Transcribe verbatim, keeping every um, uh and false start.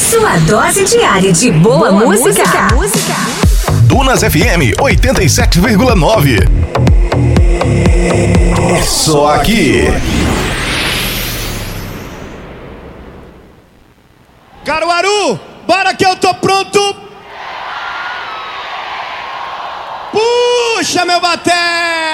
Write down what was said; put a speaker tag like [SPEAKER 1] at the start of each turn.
[SPEAKER 1] Sua dose diária de boa, boa música. música.
[SPEAKER 2] Dunas F M oitenta e sete vírgula nove. É só aqui.
[SPEAKER 3] Caruaru, bora que eu tô pronto. Puxa meu baté.